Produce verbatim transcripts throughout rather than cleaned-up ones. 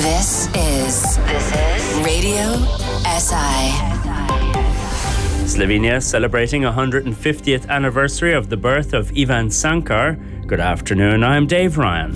This is This is Radio S I. Slovenia celebrating one hundred fiftieth anniversary of the birth of Ivan Cankar. Good afternoon, I'm Dave Ryan.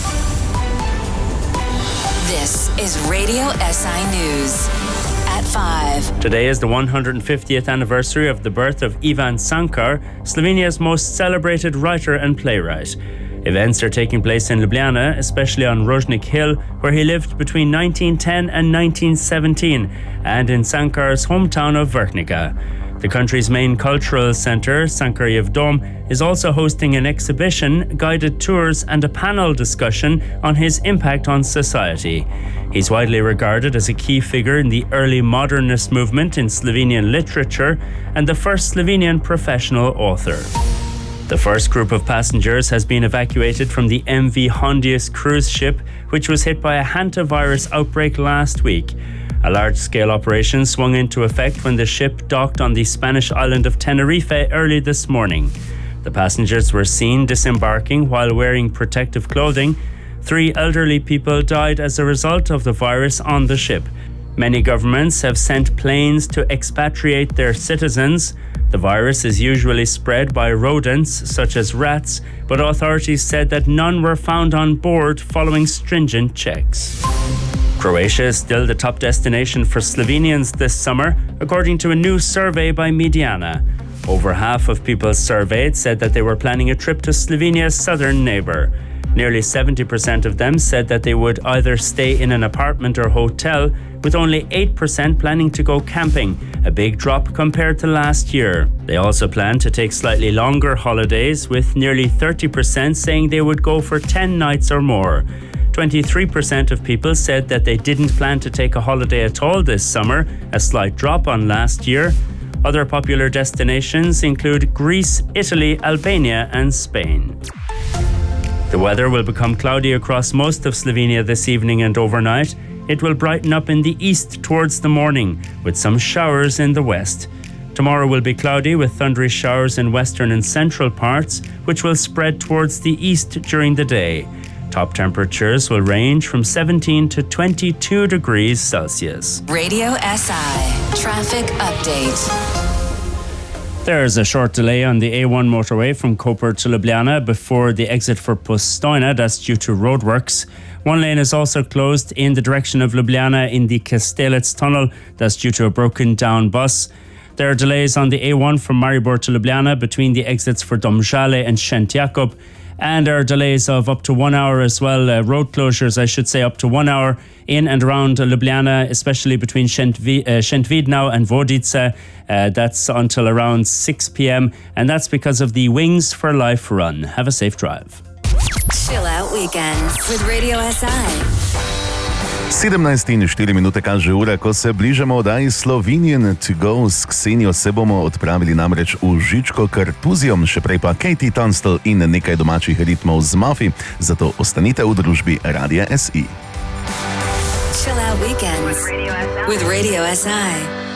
This is Radio S I News at five. Today is the one hundred fiftieth anniversary of the birth of Ivan Cankar, Slovenia's most celebrated writer and playwright. Events are taking place in Ljubljana, especially on Rožnik Hill, where he lived between nineteen ten and nineteen seventeen, and in Cankar's hometown of Vrhnika. The country's main cultural centre, Cankarjev Dom, is also hosting an exhibition, guided tours and a panel discussion on his impact on society. He's widely regarded as a key figure in the early modernist movement in Slovenian literature and the first Slovenian professional author. The first group of passengers has been evacuated from the M V Hondius cruise ship, which was hit by a hantavirus outbreak last week. A large-scale operation swung into effect when the ship docked on the Spanish island of Tenerife early this morning. The passengers were seen disembarking while wearing protective clothing. Three elderly people died as a result of the virus on the ship. Many governments have sent planes to expatriate their citizens. The virus is usually spread by rodents, such as rats, but authorities said that none were found on board following stringent checks. Croatia is still the top destination for Slovenians this summer, according to a new survey by Mediana. Over half of people surveyed said that they were planning a trip to Slovenia's southern neighbour. Nearly seventy percent of them said that they would either stay in an apartment or hotel, with only eight percent planning to go camping, a big drop compared to last year. They also plan to take slightly longer holidays, with nearly thirty percent saying they would go for ten nights or more. twenty-three percent of people said that they didn't plan to take a holiday at all this summer, a slight drop on last year. Other popular destinations include Greece, Italy, Albania and Spain. The weather will become cloudy across most of Slovenia this evening and overnight. It will brighten up in the east towards the morning, with some showers in the west. Tomorrow will be cloudy with thundery showers in western and central parts, which will spread towards the east during the day. Top temperatures will range from seventeen to twenty-two degrees Celsius. Radio S I Traffic Update. There's a short delay on the A one motorway from Koper to Ljubljana before the exit for Postojna. That's due to roadworks. One lane is also closed in the direction of Ljubljana in the Kastelec tunnel. That's due to a broken down bus. There are delays on the A one from Maribor to Ljubljana between the exits for Domžale and Šent Jakub. And there are delays of up to one hour as well, uh, road closures, I should say, up to one hour in and around Ljubljana, especially between Šent Vidnau and Vodice. Uh, that's until around six p.m. and that's because of the Wings for Life run. Have a safe drive. Chill out weekends with Radio S I. sedemnajst in štiri minute kaže ura, ko se bližamo oddaji Slovenian to go. S Ksenijo se bomo odpravili namreč v Žičko Kartuzijom, še prej pa Katie Tunstall in nekaj domačih ritmov z Muffy, zato ostanite v družbi Radia S I. Chill out weekends with Radio S I.